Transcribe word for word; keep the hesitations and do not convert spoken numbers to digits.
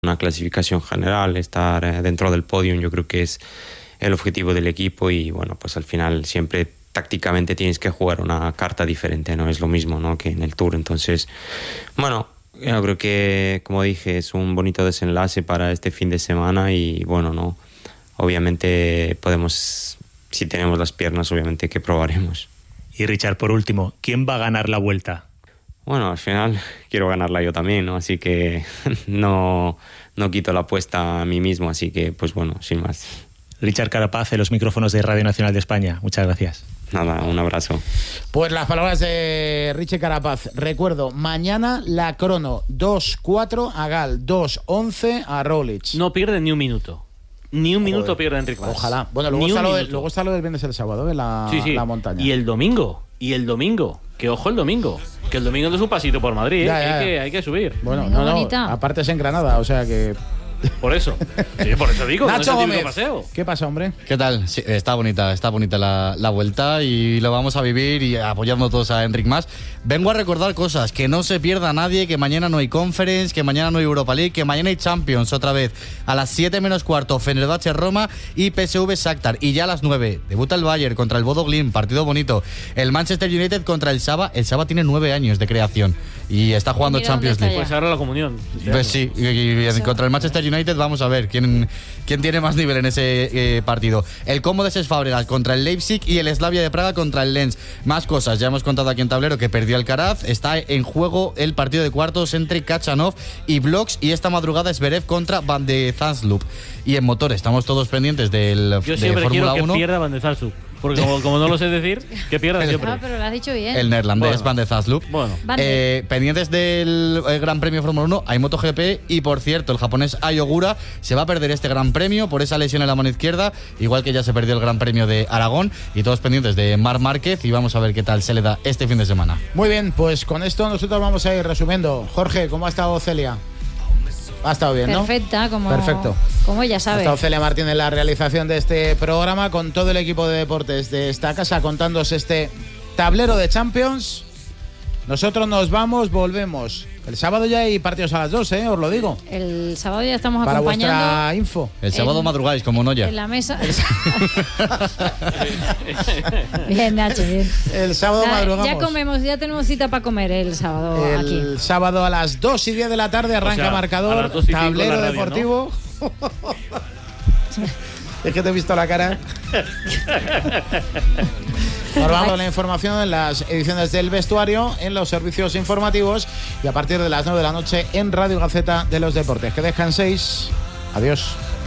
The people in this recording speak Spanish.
una clasificación general, estar dentro del podium, yo creo que es el objetivo del equipo y bueno, pues al final siempre tácticamente tienes que jugar una carta diferente, no es lo mismo, ¿no?, que en el Tour. Entonces, bueno, yo creo que, como dije, es un bonito desenlace para este fin de semana y bueno, no, obviamente podemos, si tenemos las piernas, obviamente que probaremos. Y Richard, por último, ¿quién va a ganar la Vuelta? Bueno, al final quiero ganarla yo también, ¿no? Así que no, no quito la apuesta a mí mismo, así que pues bueno, sin más. Richard Carapaz, en los micrófonos de Radio Nacional de España. Muchas gracias. Nada, un abrazo. Pues las palabras de Richie Carapaz. Recuerdo, mañana la crono dos cuatro a Gal, dos once a Roglic. No pierden ni un minuto. Ni un Joder. minuto pierde Enric Mas. Ojalá. Bueno, luego está, lo de, luego está lo del viernes y el sábado, ¿eh? La, sí, sí. la montaña. Y el domingo. Y el domingo. Que ojo el domingo. Que el domingo no es un pasito por Madrid, ¿eh? Ya, ya, hay, ya. que, hay que subir. Bueno, no, no. Aparte es en Granada, o sea que... Por eso. Sí, por eso digo. Nacho no es el Gómez, paseo. ¿qué pasa, hombre? ¿Qué tal? Sí, está bonita, está bonita la, la vuelta y lo vamos a vivir y apoyando todos a Enric Mas. Vengo a recordar cosas, que no se pierda nadie, que mañana no hay Conference, que mañana no hay Europa League, que mañana hay Champions otra vez. A las siete menos cuarto, Fenerbahce Roma y P S V Shakhtar. Y ya a las nueve, debuta el Bayern contra el Bodo Glimt, partido bonito. El Manchester United contra el Saba. El Saba tiene nueve años de creación y está jugando Mira Champions dónde League. está ya. Pues ahora la comunión. Pues sí, y, y, y contra el Manchester United vamos a ver quién, quién tiene más nivel en ese eh, partido. El Como de Ses Fábregas contra el Leipzig y el Slavia de Praga contra el Lens. Más cosas, ya hemos contado aquí en tablero que perdió Alcaraz. Está en juego el partido de cuartos entre Kachanov y Bloks y esta madrugada Zverev contra Van de Zandsloop. Y en motor estamos todos pendientes del Yo de siempre Fórmula quiero que uno. pierda Van de Zandsloop. Porque como, como no lo sé decir, que pierda siempre. Ah, pero lo has dicho bien. El neerlandés Bueno. Van de Zandsloop. Bueno. Van de- Eh, pendientes del eh, Gran Premio Fórmula uno, hay MotoGP y por cierto, el japonés Ai Ogura se va a perder este Gran Premio por esa lesión en la mano izquierda, igual que ya se perdió el Gran Premio de Aragón, y todos pendientes de Marc Márquez y vamos a ver qué tal se le da este fin de semana. Muy bien, pues con esto nosotros vamos a ir resumiendo. Jorge, ¿cómo ha estado Celia? Ha estado bien, ¿no? Perfecta, como, Perfecto. como ella Ha sabe. estado Celia Martín en la realización de este programa con todo el equipo de deportes de esta casa contándoos este tablero de Champions. Nosotros nos vamos, volvemos. El sábado ya hay partidos a las dos, ¿eh? Os lo digo. El sábado ya estamos Para acompañando vuestra info. El sábado En- madrugáis, como Noya. en la mesa. Bien, Nacho, bien. El sábado Ya- madrugamos. Ya comemos, ya tenemos cita para comer el sábado aquí. El sábado a las dos y diez de la tarde arranca O sea, a marcador, las dos y cinco tablero en la radio, deportivo. Es que te he visto la cara. Nos vamos con la información en las ediciones del vestuario, en los servicios informativos y a partir de las nueve de la noche en Radio Gaceta de los Deportes. Que descanséis. Adiós.